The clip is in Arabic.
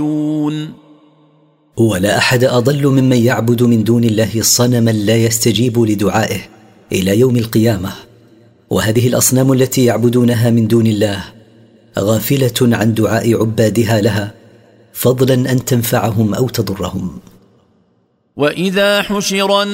ولا أحد أضل ممن يعبد من دون الله صنما لا يستجيب لدعائه إلى يوم القيامة. وهذه الأصنام التي يعبدونها من دون الله غافلة عن دعاء عبادها لها، فضلا أن تنفعهم أو تضرهم. وإذا حشر